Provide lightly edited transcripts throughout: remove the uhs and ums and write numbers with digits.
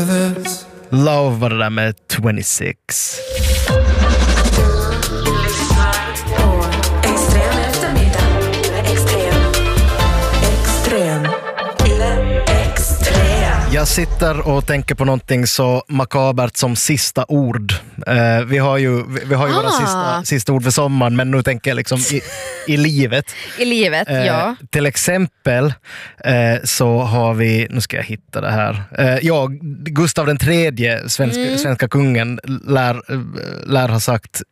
Love var det där med 26. Extrem eftermiddag. Extrem. Jag sitter och tänker på någonting så makabert som sista ord. Vi har ju våra sista ord för sommaren, men nu tänker jag liksom i livet. I livet, ja. Till exempel så har vi, nu ska jag hitta det här. Gustav den tredje, svenska kungen, lär ha sagt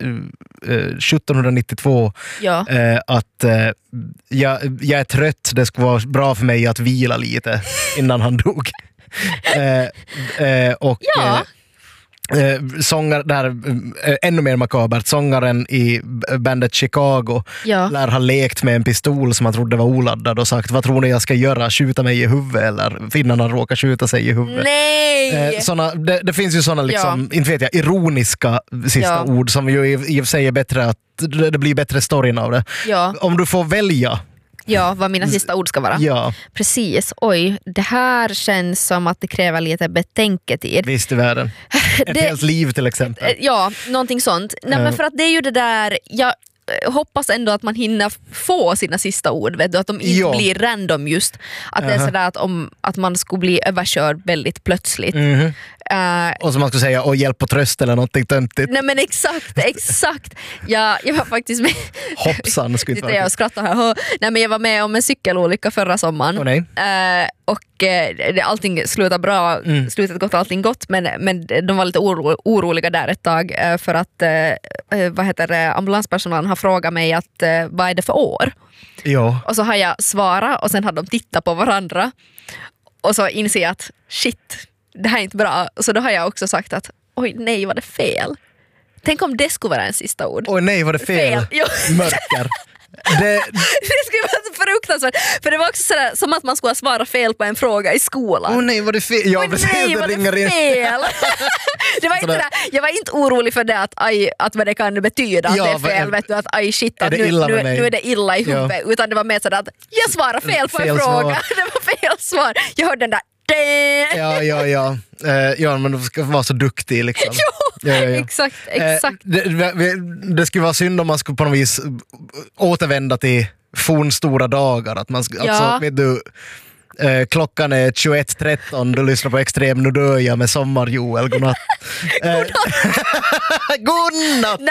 1792 att jag är trött, det skulle vara bra för mig att vila lite innan han dog. Sångare där, ännu mer makabert, sångaren i bandet Chicago lär ha lekt med en pistol som han trodde var oladdad och sagt, vad tror ni jag ska göra, skjuta mig i huvudet, eller innan han råkar skjuta sig i huvudet. Nej! Det finns ju såna liksom, inte vet jag, ironiska sista ord som ju i och för sig är bättre, att det blir bättre storyn av det. Om du får välja. Ja, vad mina sista ord ska vara. Ja. Precis. Oj, det här känns som att det kräver lite betänketid. Visst i världen. Ett helt liv till exempel. Ja, någonting sånt. Nej, men för att det är ju det där, jag hoppas ändå att man hinner få sina sista ord, vet du, att de inte blir random just. Att det är sådär att man skulle bli överkörd väldigt plötsligt. Och som man skulle säga, hjälp och tröst eller någonting töntigt. Nej men exakt. Jag var faktiskt med. Hoppsan, skulle inte vara. Jag skrattar här. Nej, men jag var med om en cykelolycka förra sommaren. Allting slutade bra, slutet gott, allting gott, men de var lite oroliga där ett tag för att ambulanspersonalen har frågat mig att vad är det för år? Ja. Och så har jag svarat och sen har de tittat på varandra och så inser jag att shit, det här är inte bra. Så då har jag också sagt att oj nej, var det fel? Tänk om det skulle vara en sista ord. Oj nej, var det fel? Mörker. Det skulle vara så fruktansvärt. För det var också sådär, som att man skulle svara fel på en fråga i skolan. Nej, var det fel? Ja, nej, var det fel? Det var inte där, jag var inte orolig för det att vad det kan betyda att det är fel, vet du, att aj shit, att nu är det illa i huvudet, utan det var mer sådär att jag svarar fel på en fråga. Det var fel svar. Jag hörde den där Ja, men du ska vara så duktig liksom. Ja. Exakt. Det skulle vara synd om man skulle på något vis återvända till fornstora dagar, att man alltså, vet du, klockan är 21:13, du lyssnar på Extrem, nu dör jag med Sommar-Joel, godnatt. Godnatt!